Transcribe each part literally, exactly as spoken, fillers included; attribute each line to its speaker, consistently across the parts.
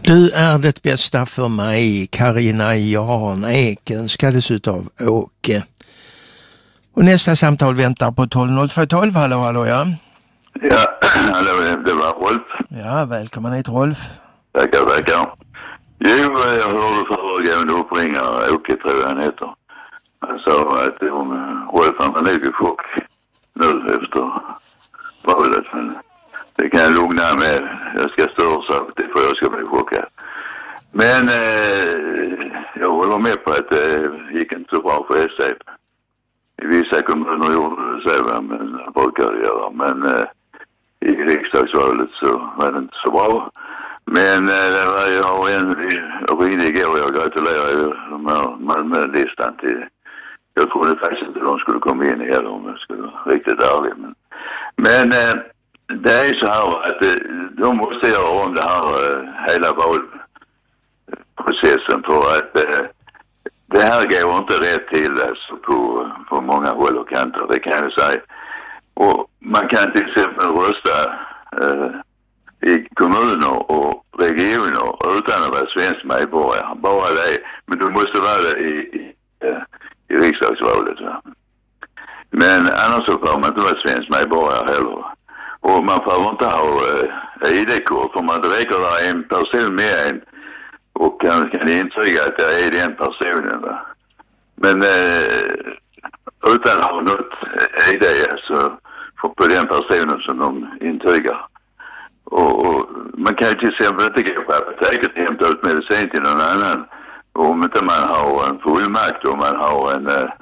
Speaker 1: Du är det bästa för mig, Carina Jan Eken, skades ut av Åke. Och nästa samtal väntar på tolv noll två tolv. Hallå, hallå, ja.
Speaker 2: Ja, hallå, det var Rolf.
Speaker 1: Ja, välkommen hit, Rolf.
Speaker 2: Tackar, tackar. Jo, jag hörde föregående uppringare, Åke tror jag han heter. Han sa att om Rolf han var nog i chock nu efter valet. Men det kan jag lugna med. Jag ska stå så det för jag ska bli chockad. Men eh, jag håller med på att det gick inte så bra för S D. I vissa kommuner gjorde det så, men det brukar det göra. Men eh, i riksdagsvalet så var det inte så bra. Men eh, det var jag en ringde igår. Jag gratulerar ju de här Malmö-listan till. Jag trodde faktiskt inte de skulle komma in heller om jag skulle vara riktigt ärlig. Men, men eh, det är så här att eh, de måste göra om det här eh, hela valprocessen för att eh, det här går inte rätt till alltså, på, på många håll och kanter, det kan jag säga. Och man kan till exempel rösta eh, i kommuner och regioner utan att vara svensk medborgare. Bara det. Men du måste vara det i, i, i riksdagsvalet. Va? Men annars så får man inte vara svensk medborgare heller. Och man får inte ha eh, I D-kort. För man räcker där en person med en och kan, kan intyga att det är den personen. Va? Men eh, utan att ha något I D alltså, på den personen som de intygar. Och, och man kan ju till exempel inte gå på apoteket och hämta ut medicin till någon annan om inte man har en fullmakt och man har en äh,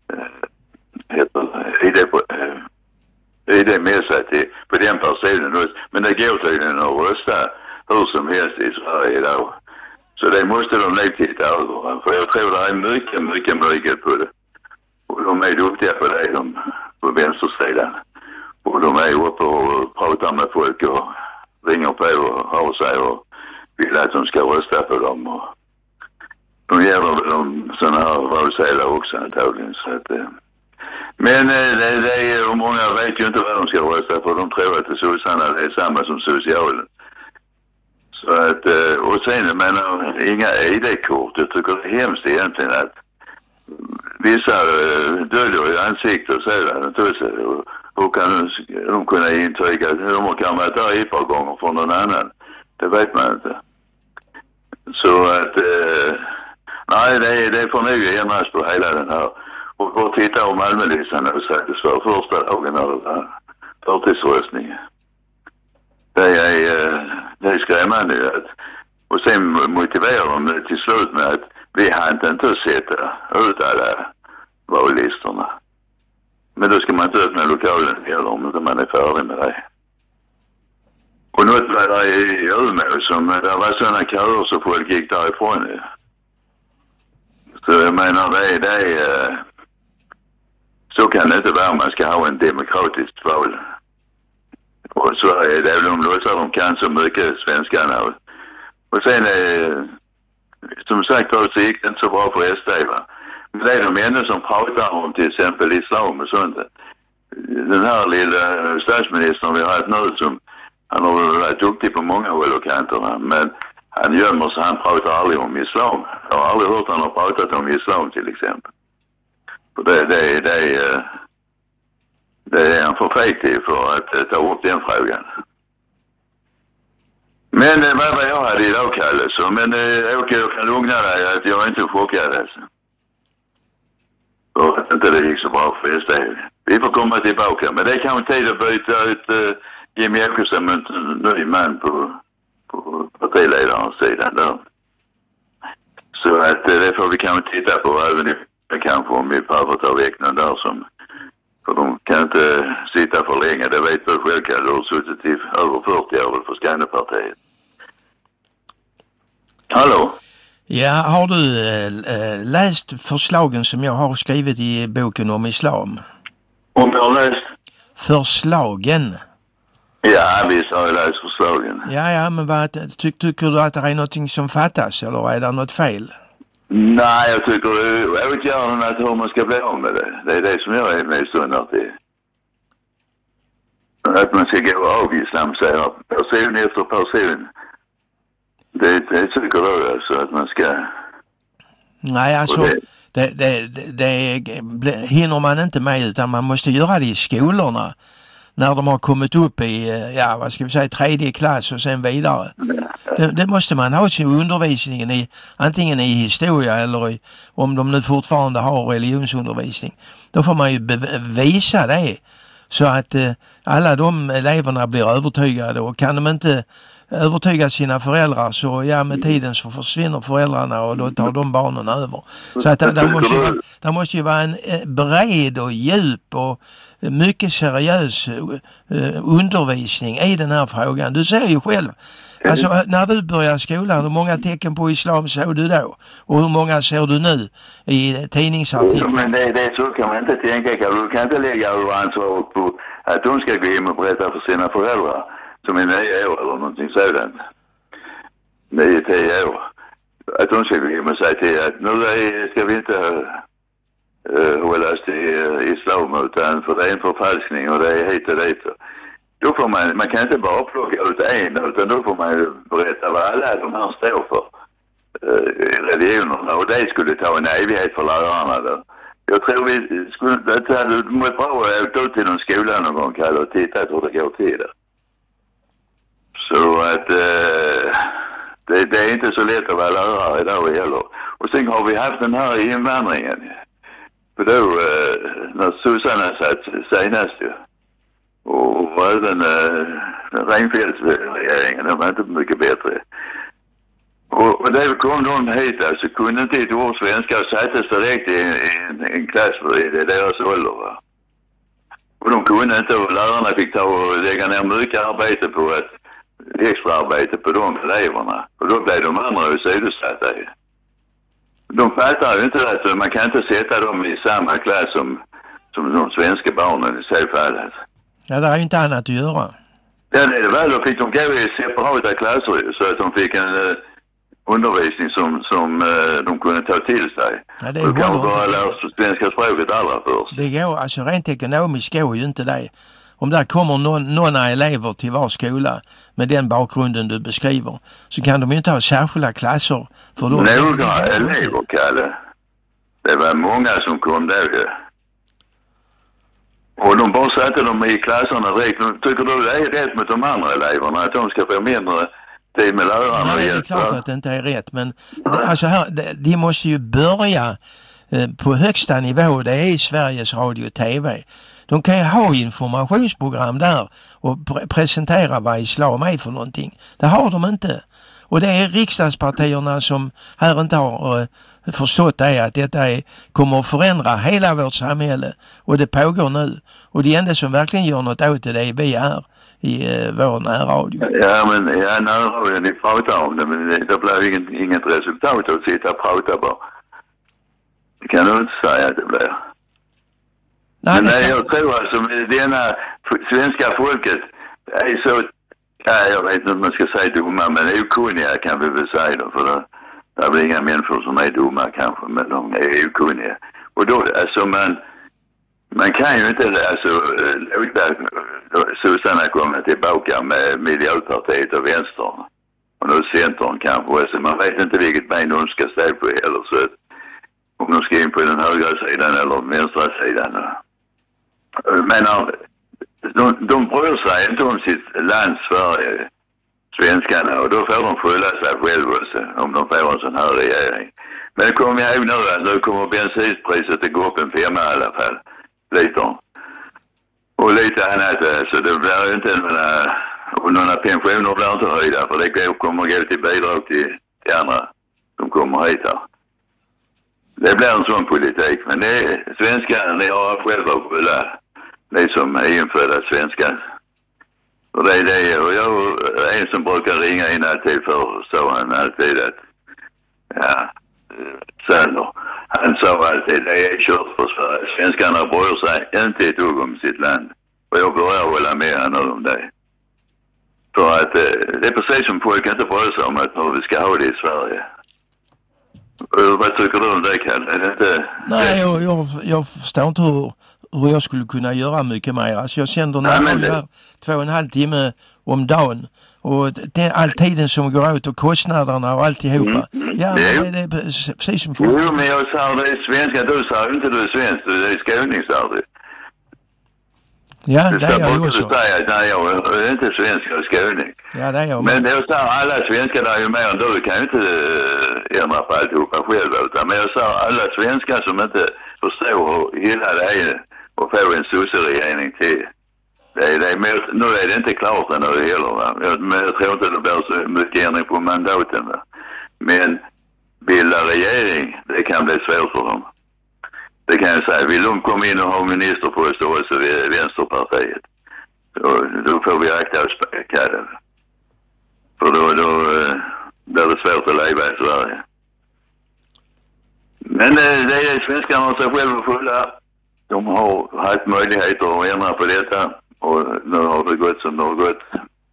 Speaker 2: heter I D, på, äh, I D med sig till, på den personen. Men det går tydligen att rösta hur som helst i Sverige idag. Så det måste de nog titta över. För jag tror det är mycket, mycket mycket på det. Och de är duktiga på det, de på vänstersidan. Och de är uppe och pratar med folk och ringer på och har sig och vill att de ska rösta på dem. Och de ger dem sådana här valsedlar också antagligen. Så att, eh. Men eh, det, det är, många vet ju inte vad de ska rösta för. De tror att det sossarna är samma som socialen. Så att, eh, och sen jag menar, inga I D-kort. Jag tycker det är hemskt egentligen att vissa äh, döljer i ansiktet och sådär. Och, och kan de kunna intyga att de kan vara där ett par gånger från någon annan. Det vet man inte. Så att äh, nej, det, det får nog ändras på hela den här. Och gå och titta om Malmölistan och säkert för första dagen av den här förtidsröstningen. Det är, äh, det är skrämmande att, och sen motiverar de det till slut med att vi har inte att sätta ut alla vallistorna. Men då ska man inte öppna lokalen heller om inte man är färdig med det. Och något var där i Umeå som det var sådana köer så folk gick därifrån. Så jag menar det, det är så kan det inte vara. Man ska ha en demokratisk val. Och så är det de låtsar de kan så mycket svenskarna. Och sen är som sagt så gick det inte så bra för S D, va. Men det är de enda som pratar om till exempel islam och sånt. Den här lilla statsministern vi har haft nu som han har varit duktig på många håll och kanter, men han gömmer sig, han pratar aldrig om islam. Jag har aldrig hört han har pratat om islam till exempel. För det, det, det, det är en förfäktig för att ta upp den frågan. Men det var vad jag hade idag, Kalle. Så, men äh, Åke, jag kan lugna dig att jag är inte chockad alltså. Och att inte det gick så bra för S D. Vi får komma tillbaka. Men det är kanske tid att byta ut äh, Jimmy Åkesson med en ny man på, på partiledarens sidan där. Så att äh, det får vi kanske titta på även i, kanske om vi behöver ta väck någon där som... För de kan inte sitta för länge. Det vet du själv, Kalle. Du har suttit i över fyrtio år för Skånepartiet. Hallå?
Speaker 1: Ja, har du äh, läst förslagen som jag har skrivit i boken om islam?
Speaker 2: Om jag har läst?
Speaker 1: Förslagen?
Speaker 2: Ja, visst har jag läst förslagen.
Speaker 1: Ja, ja, men vad, ty- tycker du att det är någonting som fattas eller är det något fel?
Speaker 2: Nej, jag tycker jag vet gärna att hur man ska bli av med det. Det är det som jag är mest undrar till. Att man ska gå av islam, säger person efter person. Det, det tycker du alltså att man ska...
Speaker 1: Nej, alltså det, det, det, det hinner man inte med, utan man måste göra det i skolorna. När de har kommit upp i, ja vad ska vi säga, tredje klass och sen vidare. Det, det måste man ha sin undervisningen i, antingen i historia eller i, om de nu fortfarande har religionsundervisning. Då får man ju visa det så att eh, alla de eleverna blir övertygade, och kan de inte övertyga sina föräldrar så ja, med tiden så försvinner föräldrarna och då tar de barnen över. Så att det, det, måste, ju, det måste ju vara en bred och djup och mycket seriös uh, undervisning i den här frågan. Du ser ju själv, alltså när du börjar skolan, hur många tecken på islam såg du då? Och hur många ser du nu i tidningsartiklar?
Speaker 2: Ja, men det, det så kan man inte tänka. Du kan inte lägga ansvaret på att de ska gå in och berätta för sina föräldrar som är nio år eller någonting sådant. Nio, tio år. Att de ska gå in och säga till att nu är, ska vi inte uh, hållas till uh, islam, utan för det är en förfalskning och det är hit och dit. Då får man, man kan inte bara plocka ut en, utan då får man ju berätta vad alla de här står för uh, religionerna, och det skulle ta en evighet för lärarna då. Jag tror vi skulle, det hade mått bra att åka ut till någon skola någon gång, Kalle, och titta hur det går till det. Så att uh, det, det är inte så lätt att vara lärare idag heller. Och sen har vi haft den här invandringen. För då, uh, när Susanna satt senast ju, och även uh, Reinfeldtsregeringen, de var inte mycket bättre. Och, och då kom de hit, alltså kunde inte ett ord svenska och sattes direkt i, i en, en klass i deras ålder, va. Och de kunde inte, och lärarna fick ta och lägga ner mycket arbete på att extra arbete på de eleverna. Och då blev de andra åsidosatta. De fattar ju inte att man kan inte sätta dem i samma klass som, som de svenska barnen i så fallet.
Speaker 1: Ja, det är ju inte annat att göra.
Speaker 2: Ja, det är det väl. Då fick de gå i separata klasser så att de fick en uh, undervisning som, som uh, de kunde ta till sig.
Speaker 1: Ja, det
Speaker 2: och de kan bara lära sig svenska språket allra först.
Speaker 1: Det går, alltså rent ekonomiskt går ju inte det. Om där kommer någon, några elever till var skola med den bakgrunden du beskriver, så kan de ju inte ha särskilda klasser för dem.
Speaker 2: Några elever, Kalle. Det var många som kom där ju. Och de bara satte dem i klasserna direkt. Tycker du det är rätt mot de andra eleverna att de ska få mindre tid med lärarna?
Speaker 1: Nej, det är klart att det inte är rätt. Men det, alltså här, de, de måste ju börja eh, på högsta nivå. Det är i Sveriges Radio och T V. De kan ju ha informationsprogram där och pre- presentera vad islam är för någonting. Det har de inte. Och det är riksdagspartierna som här inte har uh, förstått det, att detta är, kommer att förändra hela vårt samhälle. Och det pågår nu. Och det enda som verkligen gör något åt det, det är vi här i uh, vår närradio.
Speaker 2: Ja, men ja, närradion, ni pratar om det, men det, det blir inget, inget resultat att sitta och prata bara. Det kan du inte säga att det blir. Nej, men nej, jag tror alltså denna svenska folket är så, ja, jag vet inte om man ska säga dumma, men okunniga kan vi väl säga då, för det, det är väl inga människor som är dumma kanske, men de är okunniga. Och då, alltså man, man kan ju inte, alltså, låta Susanna komma tillbaka med Miljöpartiet och Vänstern. Och nu Centern kanske, alltså man vet inte vilket ben de ska stå på heller, så att om de ska in på den högra sidan eller vänstra sidan. Men de, de bryr sig inte om sitt land Sverige, svenskarna, och då får de skylla sig själva också, om de får en sån här regering. Men det kommer jag ihåg nu att nu kommer bensinpriset att gå upp en femma i alla fall, lite. Och lite annat, så det blir inte några, och några pensioner blir inte höjda, för det kommer gå till bidrag till, till andra som kommer hit här. Det blir en sån politik, men det är svenskarna, ni har själva att skylla. Det som är infödda svenskar. Och det är det. Och jag är en som brukar ringa in alltid för, så han alltid att, ja, Sönder. Han sa alltid, det är kört för Sverige. Svenskarna bryr sig inte ett dugg om sitt land. Och jag börjar hålla med honom om det. För att det är precis som folk inte bryr sig om att vi ska ha det i Sverige. Och vad tycker du om det, Kalle? Är det inte...
Speaker 1: Nej, jag, jag, jag förstår inte hur... hur jag skulle kunna göra mycket mer. Alltså jag sänder när ja, det... två och en halv timme om dagen. och det, all tiden som går ut och kostnaderna och alltihopa.
Speaker 2: Mm.
Speaker 1: Ja,
Speaker 2: Det
Speaker 1: men det, det är precis som för.
Speaker 2: Jo, men jag sa det är svenska. Du sa inte du är svensk. Du är skåning, sa du.
Speaker 1: Ja, det är jag ju
Speaker 2: också.
Speaker 1: också.
Speaker 2: Du säger att nej, jag är inte svensk, jag är skåning.
Speaker 1: Ja, det är jag.
Speaker 2: Men jag sa alla svenskar där är ju mer än du. Du kan ju inte äh, ändra på alltihopa själv. Utan. Men jag sa alla svenskar som inte förstår hur illa det är och få en sosseregering till. Det är, det är mer, nu är det inte klart ännu heller. Va? Men jag tror inte det blir så mycket ändring på mandaten. Va? Men bilda regering, det kan bli svårt för dem. Det kan jag säga. Vill de komma in och ha ministerpost så är Vänsterpartiet. Så, då får vi akta oss på det. För då, då uh, blir det svårt att leva i Sverige. Men uh, det är svenskarna sig själva fulla. De har haft möjligheter att ändra på detta. Och nu har det gått som det har gått.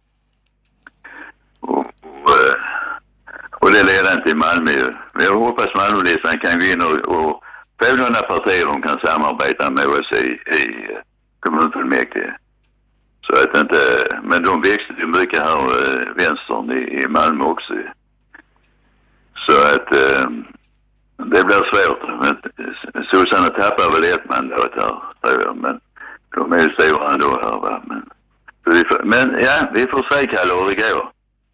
Speaker 2: Och, och, och det leder inte i Malmö. Men jag hoppas Malmölistan kan gå in och, och få några partier de kan samarbeta med oss i, i kommunfullmäktige. Så att inte, men de växte ju mycket här vänstern i, i Malmö också. Så att eh, det blir svårt. Men Susanne tappar väl ett mandat här, tror jag. Men de är ju stora ändå här, va. Men, vi får, men ja, vi får se, Kalle, hur det går.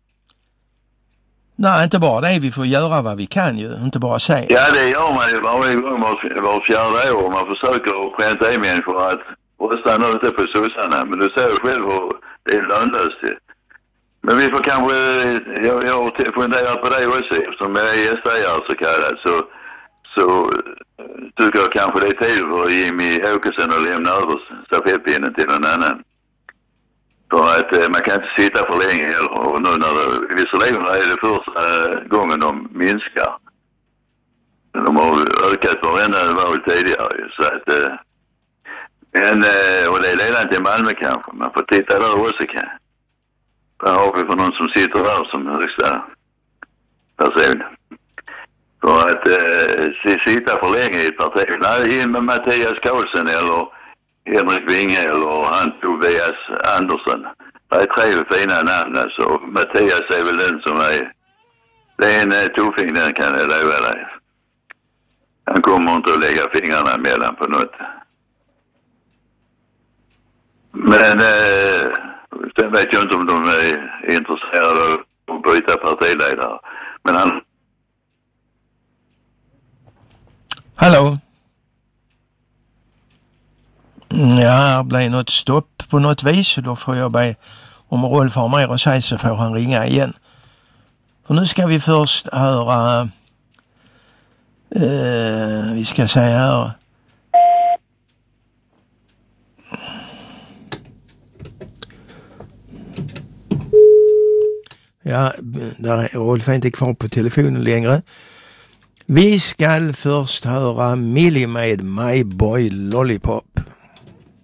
Speaker 1: Nej, inte bara det. Vi får göra vad vi kan ju. Inte bara säga.
Speaker 2: Ja, det gör man ju varje gång var, var fjärde år. Man försöker pränta i människor att rösta nu inte på sossarna. Men du ser ju själv hur det är lönlöst. Men vi får kanske, jag, jag har funderat på det också. Eftersom jag är gästajare så kallat så, så tycker jag kanske det är tid för Jimmy Åkesson att lämna över stafettpinnen till någon annan. För att eh, man kan inte sitta för länge heller. Och nu när det, visserligen är det första gången de minskar. De har ökat varenda val tidigare. Så att, eh, men, eh, och det är redan till Malmö kanske. Man får titta där också kan. Vad har vi för någon som sitter där som högsta person? För att eh, sitta för länge i ett parti. Nej, in med Mattias Karlsson eller Henrik Winge eller han Tobias Andersson. Det är tre fina namn alltså. Mattias är väl den som är... Det är en uh, tuffing, den kan jag lova dig. Han kommer inte att lägga fingrarna emellan på något. Men uh, sen vet jag inte om de är intresserade av att byta partiledare. Men han...
Speaker 1: Hallå? Ja, här blir något stopp på något vis. Då får jag be om Rolf har mer att säga så får han ringa igen. För nu ska vi först höra eh, vi ska säga här ja, där är Rolf inte kvar på telefonen längre. Vi ska först höra Millie med My Boy Lollipop.